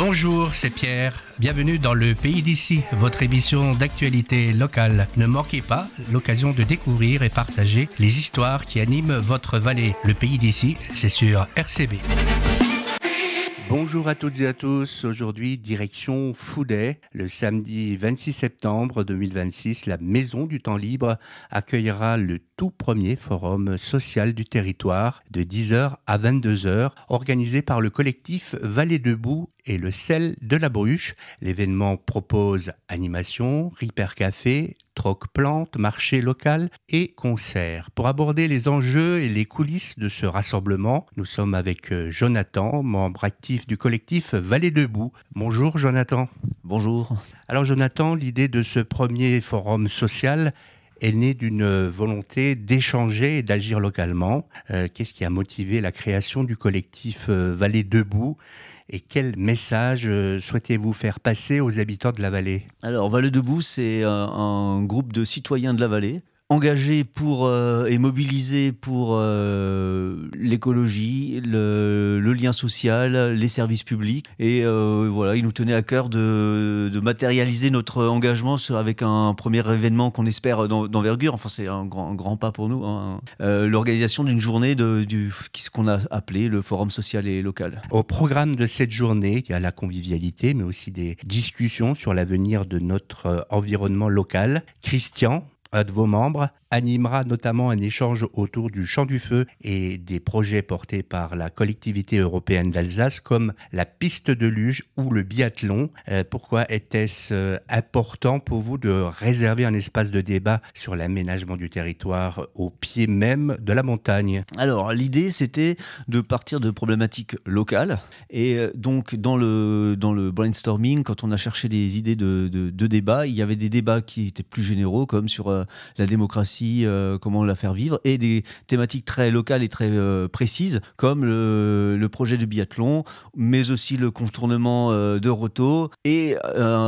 Bonjour, c'est Pierre. Bienvenue dans le Pays d'ici, votre émission d'actualité locale. Ne manquez pas l'occasion de découvrir et partager les histoires qui animent votre vallée. Le Pays d'ici, c'est sur RCB. Bonjour à toutes et à tous. Aujourd'hui, direction Fouday. Le samedi 26 septembre 2026, la Maison du Temps Libre accueillera le tout premier forum social du territoire de 10h à 22h, organisé par le collectif Vallée Debout et le sel de la Bruche. L'événement propose animation, Ripper Café, troc-plante, marché local et concerts. Pour aborder les enjeux et les coulisses de ce rassemblement, nous sommes avec Jonathan, membre actif du collectif Vallée Debout. Bonjour Jonathan. Bonjour. Alors Jonathan, l'idée de ce premier forum social est née d'une volonté d'échanger et d'agir localement. Qu'est-ce qui a motivé la création du collectif Vallée Debout ? Et quel message souhaitez-vous faire passer aux habitants de la vallée ? Alors, Vallée Debout, c'est un groupe de citoyens de la vallée, engagés pour et mobilisés pour l'écologie, le lien social, les services publics. Et voilà, il nous tenait à cœur de matérialiser notre engagement avec un premier événement qu'on espère d'envergure. Enfin, c'est un grand pas pour nous. Hein. L'organisation d'une journée ce qu'on a appelé le Forum social et local. Au programme de cette journée, il y a la convivialité, mais aussi des discussions sur l'avenir de notre environnement local. Christian, un de vos membres, animera notamment un échange autour du Chant du Feu et des projets portés par la collectivité européenne d'Alsace comme la piste de luge ou le biathlon. Pourquoi était-ce important pour vous de réserver un espace de débat sur l'aménagement du territoire au pied même de la montagne ? Alors, l'idée, c'était de partir de problématiques locales. Et donc, dans le brainstorming, quand on a cherché des idées de débat, il y avait des débats qui étaient plus généraux, comme sur la démocratie, comment la faire vivre, et des thématiques très locales et très précises, comme le projet de biathlon, mais aussi le contournement de Roto, et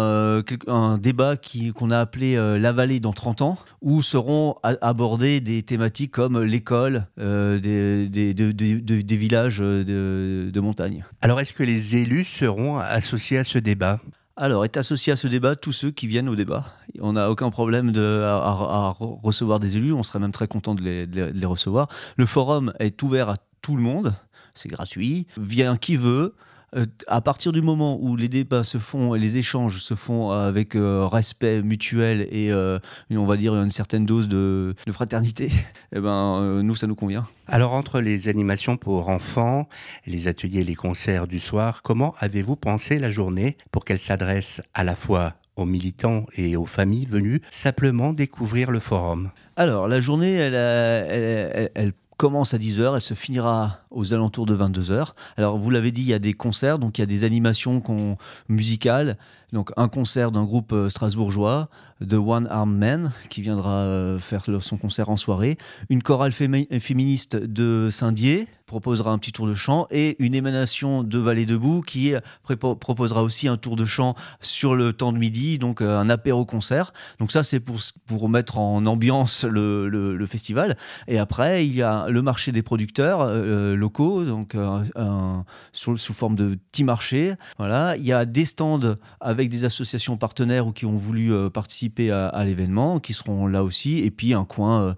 un débat qu'on a appelé La vallée dans 30 ans, où seront abordées des thématiques comme l'école des villages de montagne. Alors, est-ce que les élus seront associés à ce débat ? Alors, est associé à ce débat tous ceux qui viennent au débat. On n'a aucun problème à recevoir des élus, on serait même très content de les recevoir. Le forum est ouvert à tout le monde, c'est gratuit, vient qui veut. À partir du moment où les débats se font et les échanges se font avec respect mutuel et on va dire une certaine dose de fraternité, nous ça nous convient. Alors entre les animations pour enfants, les ateliers et les concerts du soir, comment avez-vous pensé la journée pour qu'elle s'adresse à la fois aux militants et aux familles venues simplement découvrir le forum ? Alors la journée, elle commence à 10h, elle se finira aux alentours de 22h. Alors, vous l'avez dit, il y a des concerts, donc il y a des animations musicales. Donc, un concert d'un groupe strasbourgeois, The One Armed Man, qui viendra faire son concert en soirée. Une chorale féministe de Saint-Dié proposera un petit tour de chant, et une émanation de Vallée Debout qui proposera aussi un tour de chant sur le temps de midi, donc un apéro-concert. Donc ça, c'est pour mettre en ambiance le festival. Et après, il y a le marché des producteurs locaux, donc sous forme de petit marché. Voilà. Il y a des stands avec des associations partenaires ou qui ont voulu participer à l'événement, qui seront là aussi. Et puis un coin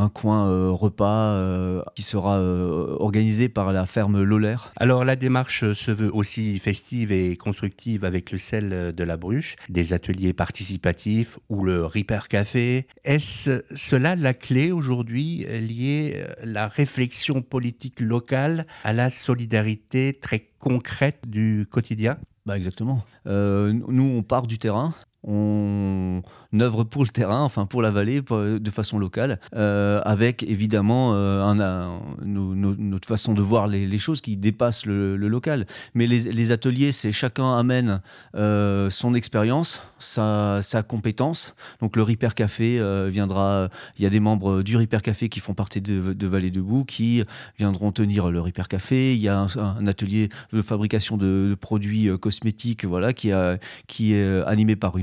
repas qui sera organisé par la ferme Lolaire. Alors la démarche se veut aussi festive et constructive avec le sel de la Bruche, des ateliers participatifs ou le Ripper Café. Est-ce cela la clé aujourd'hui, liée la réflexion politique locale à la solidarité très concrète du quotidien ? Exactement. Nous, on part du terrain. On œuvre pour le terrain, enfin pour la vallée, de façon locale, avec évidemment notre façon de voir les choses qui dépassent le local. Mais les ateliers, c'est chacun amène son expérience, sa compétence. Donc le Ripper Café viendra. Il y a des membres du Ripper Café qui font partie de Vallée Debout qui viendront tenir le Ripper Café. Il y a un atelier de fabrication de produits cosmétiques, voilà, qui est animé par une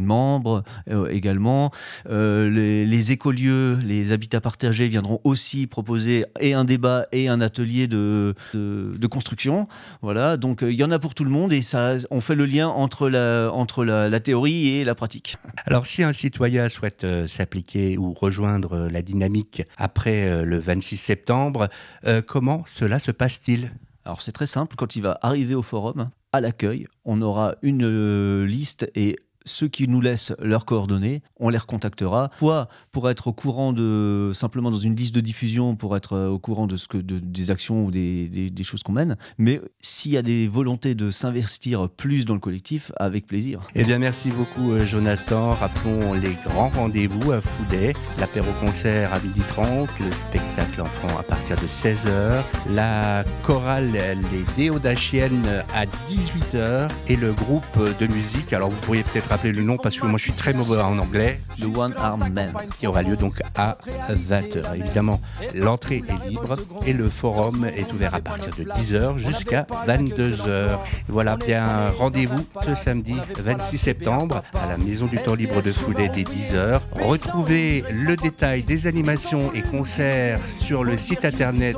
membres également. Les écolieux, les habitats partagés viendront aussi proposer et un débat et un atelier de construction. Voilà, donc il y en a pour tout le monde et ça, on fait le lien entre la théorie et la pratique. Alors si un citoyen souhaite s'appliquer ou rejoindre la dynamique après le 26 septembre, comment cela se passe-t-il ? Alors c'est très simple, quand il va arriver au forum, à l'accueil, on aura une liste et ceux qui nous laissent leurs coordonnées, on les recontactera, soit pour être au courant simplement dans une liste de diffusion, pour être au courant des actions ou des choses qu'on mène, mais s'il y a des volontés de s'investir plus dans le collectif, avec plaisir. Eh bien, merci beaucoup Jonathan. Rappelons les grands rendez-vous à Fouday, l'apéro-concert à 12h30, le spectacle enfant à partir de 16h, la chorale Les Déodachiennes à 18h et le groupe de musique, alors vous pourriez peut-être rappeler le nom parce que moi je suis très mauvais en anglais, The One Armed Man, qui aura lieu donc à 20h. Évidemment, l'entrée est libre et le forum est ouvert à partir de 10h jusqu'à 22h. Voilà, bien rendez-vous ce samedi 26 septembre à la Maison du Temps Libre de Fouday dès 10h. Retrouvez le détail des animations et concerts sur le site internet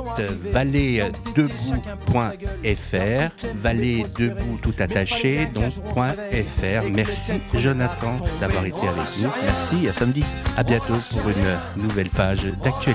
valleedebout.fr, valleedebout tout attaché, donc .fr. Merci Jonathan d'avoir été avec nous. Merci, à samedi. À bientôt pour une nouvelle page d'actualité.